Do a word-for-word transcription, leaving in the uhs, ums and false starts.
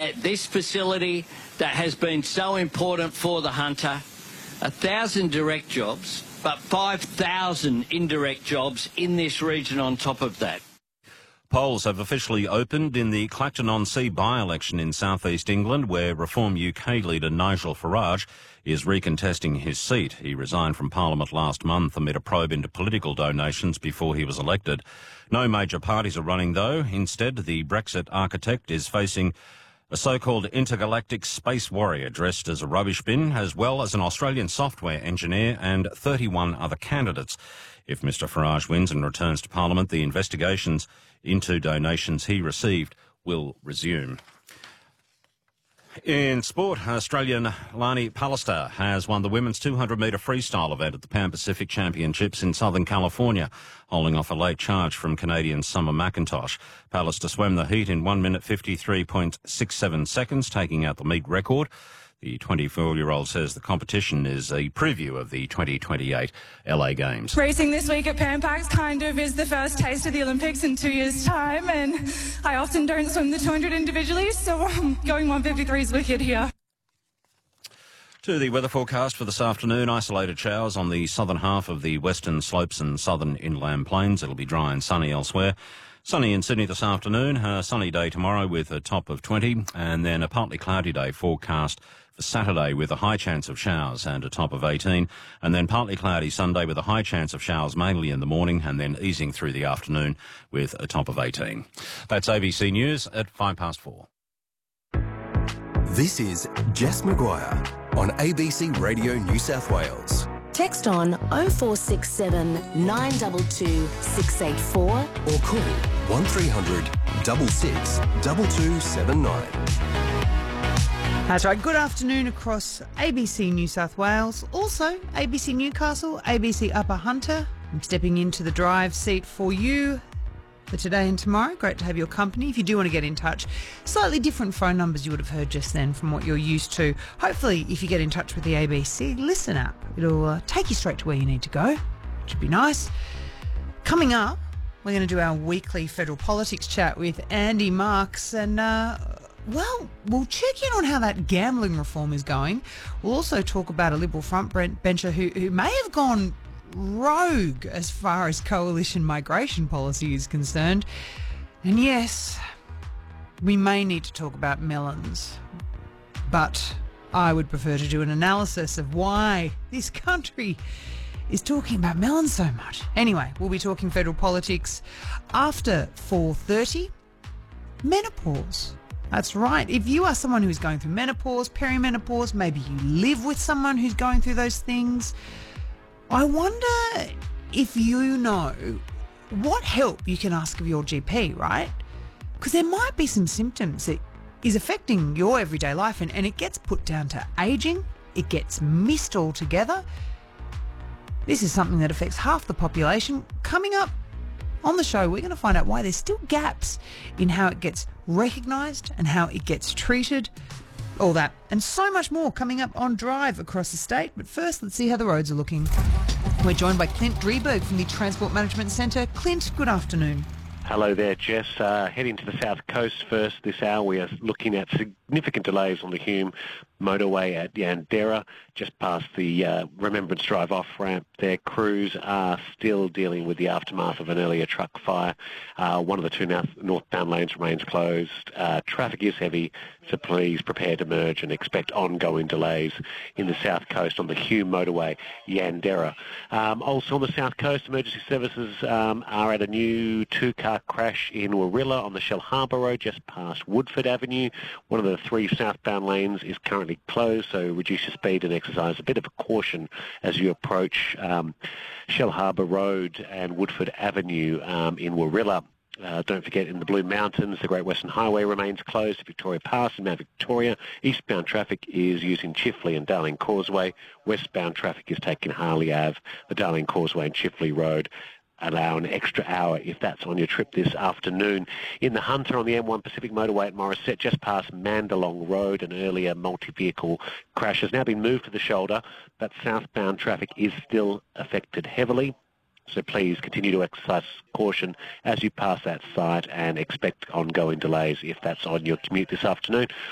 at this facility that has been so important for the hunter. A thousand direct jobs, but five thousand indirect jobs in this region on top of that. Polls have officially opened in the Clacton-on-Sea by-election in south-east England, where Reform U K leader Nigel Farage is recontesting his seat. He resigned from Parliament last month amid a probe into political donations before he was elected. No major parties are running, though. Instead, the Brexit architect is facing a so-called intergalactic space warrior dressed as a rubbish bin, as well as an Australian software engineer and thirty-one other candidates. If Mr Farage wins and returns to Parliament, the investigations into donations he received will resume. In sport, Australian Lani Pallister has won the women's two hundred metre freestyle event at the Pan Pacific Championships in Southern California, holding off a late charge from Canadian Summer McIntosh. Pallister swam the heat in one minute fifty-three point six seven seconds, taking out the meet record. The twenty-four-year-old says the competition is a preview of the twenty twenty-eight L A Games. Racing this week at Pan Pacs kind of is the first taste of the Olympics in two years' time, and I often don't swim the two hundred individually, so um, going one fifty-three is wicked here. To the weather forecast for this afternoon, isolated showers on the southern half of the western slopes and southern inland plains. It'll be dry and sunny elsewhere. Sunny in Sydney this afternoon, a sunny day tomorrow with a top of twenty, and then a partly cloudy day forecast for Saturday with a high chance of showers and a top of eighteen, and then partly cloudy Sunday with a high chance of showers mainly in the morning and then easing through the afternoon with a top of eighteen. That's A B C News at five past four. This is Jess Maguire on A B C Radio New South Wales. Text on oh four six seven, nine two two, six eight four or call one three hundred, six six, two two seven nine. That's right. Good afternoon across A B C New South Wales, also A B C Newcastle, A B C Upper Hunter. I'm stepping into the drive seat for you for today and tomorrow. Great to have your company. If you do want to get in touch, slightly different phone numbers you would have heard just then from what you're used to. Hopefully, if you get in touch with the A B C Listen app, it'll uh, take you straight to where you need to go, which would be nice. Coming up, we're going to do our weekly federal politics chat with Andy Marks, and uh, well, we'll check in on how that gambling reform is going. We'll also talk about a Liberal front bencher who, who may have gone rogue as far as coalition migration policy is concerned. And yes, we may need to talk about melons, but I would prefer to do an analysis of why this country is talking about melons so much. Anyway, we'll be talking federal politics after four thirty. Menopause. That's right. If you are someone who's going through menopause, perimenopause, maybe you live with someone who's going through those things, I wonder if you know what help you can ask of your G P, right? Because there might be some symptoms that is affecting your everyday life, and, and it gets put down to ageing, it gets missed altogether. This is something that affects half the population. Coming up on the show, we're going to find out why there's still gaps in how it gets recognised and how it gets treated. All that and so much more coming up on Drive across the state. But first, let's see how the roads are looking. We're joined by Clint Drieberg from the Transport Management Centre. Clint, good afternoon. Hello there, Jess. Uh, heading to the south coast first this hour, we are looking at significant delays on the Hume motorway at Yandera, just past the uh, Remembrance Drive off-ramp there. Crews are still dealing with the aftermath of an earlier truck fire. Uh, one of the two north- northbound lanes remains closed. Uh, traffic is heavy, so please prepare to merge and expect ongoing delays in the south coast on the Hume motorway, Yandera. Um, also on the south coast, emergency services um, are at a new two-car crash in Warilla on the Shellharbour Road, just past Woodford Avenue. One of the three southbound lanes is currently closed, so reduce your speed and exercise a bit of a caution as you approach um, Shellharbour Road and Woodford Avenue um, in Warilla. Uh, don't forget, in the Blue Mountains, the Great Western Highway remains closed at Victoria Pass in Mount Victoria. Eastbound traffic is using Chifley and Darling Causeway. Westbound traffic is taking Harley Ave, the Darling Causeway and Chifley Road. Allow an extra hour if that's on your trip this afternoon. In the Hunter on the M one Pacific Motorway at Morisset, just past Mandalong Road, an earlier multi-vehicle crash has now been moved to the shoulder, but southbound traffic is still affected heavily. So please continue to exercise caution as you pass that site and expect ongoing delays if that's on your commute this afternoon.